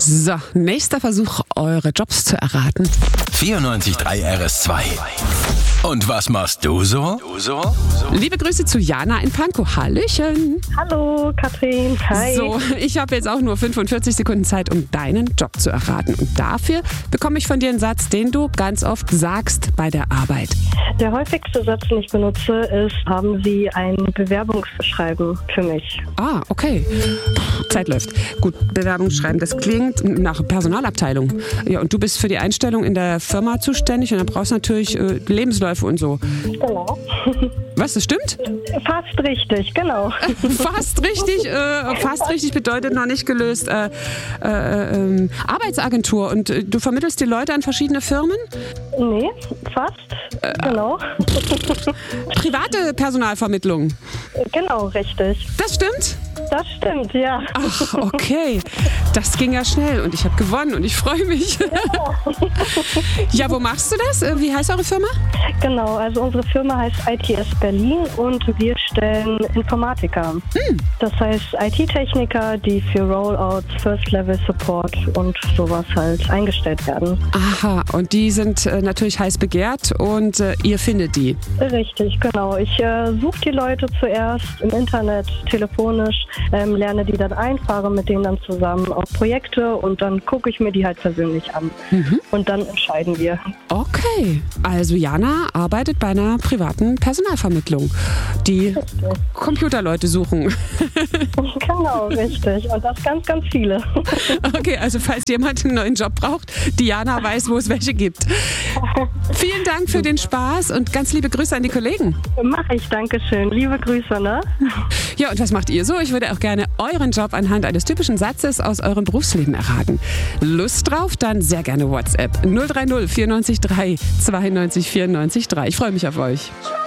So, nächster Versuch, eure Jobs zu erraten. 94.3 RS2. Und was machst du so? Liebe Grüße zu Jana in Pankow. Hallöchen. Hallo, Katrin. Hi. So, ich habe jetzt auch nur 45 Sekunden Zeit, um deinen Job zu erraten. Und dafür bekomme ich von dir einen Satz, den du ganz oft sagst bei der Arbeit. Der häufigste Satz, den ich benutze, ist: Haben Sie ein Bewerbungsschreiben für mich? Ah, okay. Zeit läuft. Gut, Bewerbungsschreiben, das klingt nach Personalabteilung. Ja, und du bist für die Einstellung in der Firma zuständig und dann brauchst du natürlich Lebensläufe und so. Genau. Was, das stimmt? Fast richtig, genau. Fast richtig. Fast richtig bedeutet noch nicht gelöst. Arbeitsagentur. Und du vermittelst die Leute an verschiedene Firmen? Nee, fast. Genau. Private Personalvermittlung. Genau, richtig. Das stimmt? Das stimmt, ja. Ach, okay. Das ging ja schnell und ich habe gewonnen und ich freue mich. Ja, wo machst du das? Wie heißt eure Firma? Genau, also unsere Firma heißt ITS Berlin und wir stellen Informatiker. Das heißt IT-Techniker, die für Rollouts, First-Level-Support und sowas halt eingestellt werden. Aha, und die sind natürlich heiß begehrt und ihr findet die. Richtig, genau. Ich suche die Leute zuerst im Internet, telefonisch, lerne die dann ein, fahre mit denen dann zusammen auf Projekte und dann gucke ich mir die halt persönlich an. Und dann entscheiden wir. Okay, also Jana arbeitet bei einer privaten Personalvermittlung, die Computerleute suchen. Genau, richtig. Und das ganz, ganz viele. Okay, also falls jemand einen neuen Job braucht, Diana weiß, wo es welche gibt. Vielen Dank für den Spaß und ganz liebe Grüße an die Kollegen. Mache ich, danke schön. Liebe Grüße, ne? Ja, und was macht ihr so? Ich würde auch gerne euren Job anhand eines typischen Satzes aus eurem Berufsleben erraten. Lust drauf? Dann sehr gerne WhatsApp 030 94 3 92 94 3. Ich freue mich auf euch.